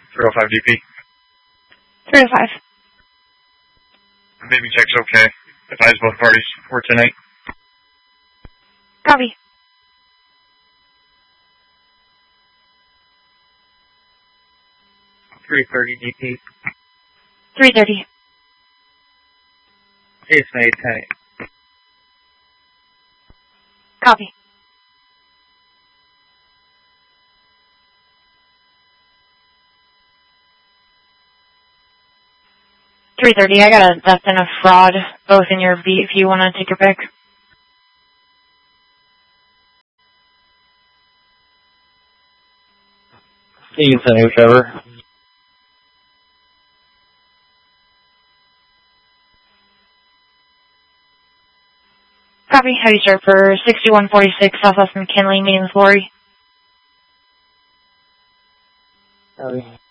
305 DP. 305. Baby check's okay. Advise both parties. We're 10-8. Copy. .330 DP. 330. Case made, 10. Copy. .330. I got a theft and a fraud, both in your beat if you want to take your pick. You can send me whichever. Copy. Heavy sir for 6146 Southwest McKinley, meeting with Lori. Copy.